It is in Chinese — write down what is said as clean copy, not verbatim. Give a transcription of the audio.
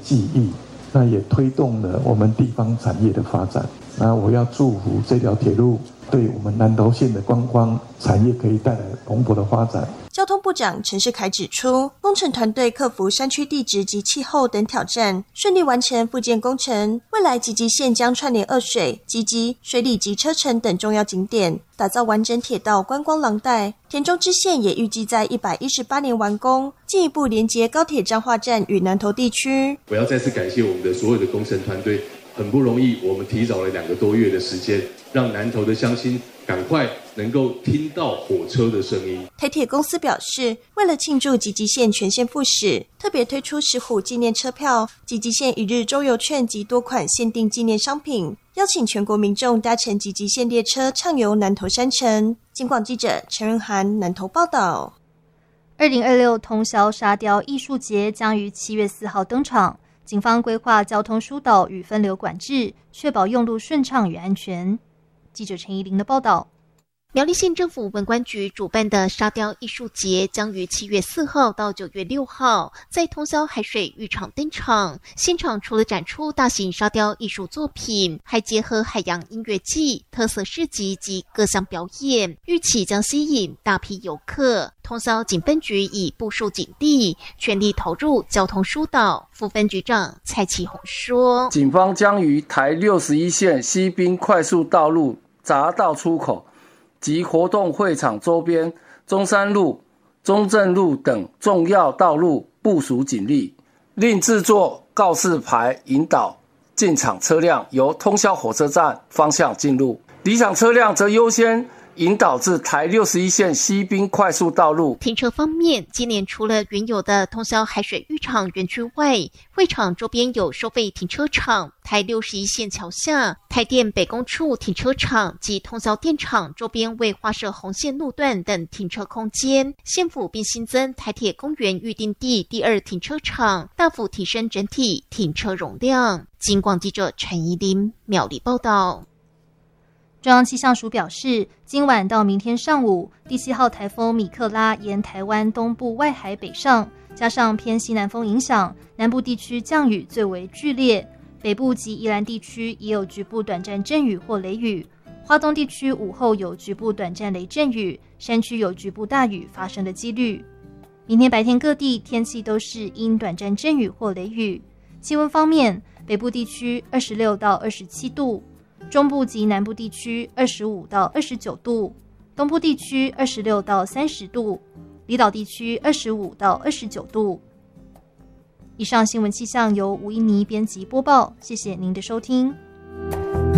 记忆，那也推动了我们地方产业的发展。那我要祝福这条铁路对我们南投县的观光产业可以带来蓬勃的发展。 交通部长陈世凯指出，工程团队克服山区地质及气候等挑战，顺利完成复建工程。未来集集线将串联二水、集集、水里及车城等重要景点，打造完整铁道观光廊带。田中支线也预计在118年完工，进一步连接高铁彰化站与南投地区。 我要再次感谢我们的所有的工程团队，很不容易，我们提早了2个多月的时间，让南投的乡亲赶快能够听到火车的声音。 台铁公司表示，为了庆祝集集线全线复驶，特别推出石虎纪念车票、集集线一日周游券及多款限定纪念商品，邀请全国民众搭乘集集线列车畅游南投山城。警广记者陈仁涵南投报道。 2026通霄沙雕艺术节将于7月4号登场，警方规划交通疏导与分流管制，确保用路顺畅与安全。记者陈怡玲的报道。 苗栗县政府文管局主办的沙雕艺术节将于7月4号到9月6号在通霄海水浴场登场。现场除了展出大型沙雕艺术作品，还结合海洋音乐季、特色市集及各项表演，预期将吸引大批游客。通霄警分局已部署警力，全力投入交通疏导。副分局长蔡启宏说， 警方将于台61线西滨快速道路匝道出口及活动会场周边、中山路、中正路等重要道路部署警力，另制作告示牌引导进场车辆由通霄火车站方向进入，离场车辆则优先引导至台61线西滨快速道路。 停车方面，今年除了原有的通霄海水浴场园区外，会场周边有收费停车场、台61线桥下、台电北工处停车场及通霄电厂周边未划设红线路段等停车空间。县府并新增台铁公园预定地第2停车场，大幅提升整体停车容量。警广记者陈怡琳苗栗报道。 中央气象署表示，今晚到明天上午，第7号台风米克拉沿台湾东部外海北上，加上偏西南风影响，南部地区降雨最为剧烈，北部及宜兰地区也有局部短暂阵雨或雷雨，花东地区午后有局部短暂雷阵雨，山区有局部大雨发生的几率。明天白天各地天气都是因短暂阵雨或雷雨。气温方面，北部地区26到27度，中部及南部地区25到29度，东部地区26到30度，离岛地区25到29度。以上新闻气象由吴一妮编辑播报，谢谢您的收听。